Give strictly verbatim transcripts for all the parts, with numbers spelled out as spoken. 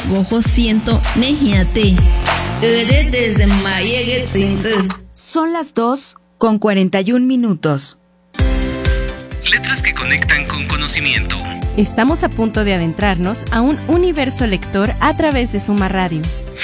Gojo siento nejiate. Ere desde mayegue tsinze. Son las dos con cuarenta y un minutos. Letras que conectan con conocimiento. Estamos a punto de adentrarnos a un universo lector a través de Suma Radio.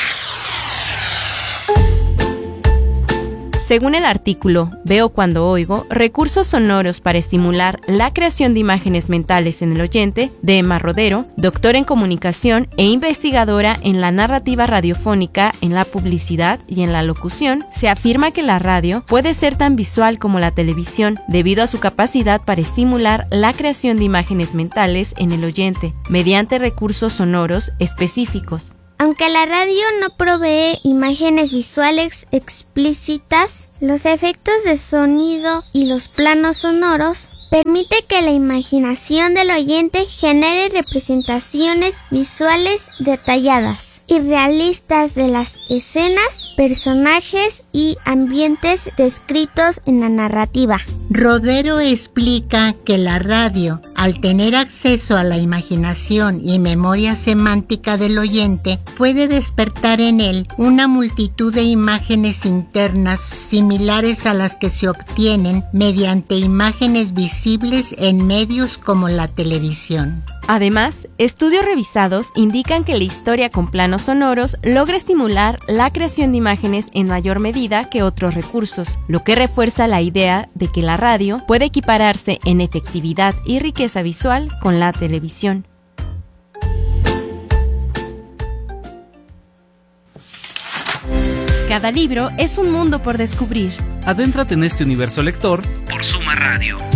Según el artículo Veo cuando oigo, recursos sonoros para estimular la creación de imágenes mentales en el oyente, de Emma Rodero, doctora en comunicación e investigadora en la narrativa radiofónica, en la publicidad y en la locución, se afirma que la radio puede ser tan visual como la televisión debido a su capacidad para estimular la creación de imágenes mentales en el oyente, mediante recursos sonoros específicos. Aunque la radio no provee imágenes visuales explícitas, los efectos de sonido y los planos sonoros permite que la imaginación del oyente genere representaciones visuales detalladas y realistas de las escenas, personajes y ambientes descritos en la narrativa. Rodero explica que la radio, al tener acceso a la imaginación y memoria semántica del oyente, puede despertar en él una multitud de imágenes internas similares a las que se obtienen mediante imágenes visibles en medios como la televisión. Además, estudios revisados indican que la historia con planos sonoros logra estimular la creación de imágenes en mayor medida que otros recursos, lo que refuerza la idea de que la radio puede equipararse en efectividad y riqueza visual con la televisión. Cada libro es un mundo por descubrir. Adéntrate en este universo lector por Suma Radio.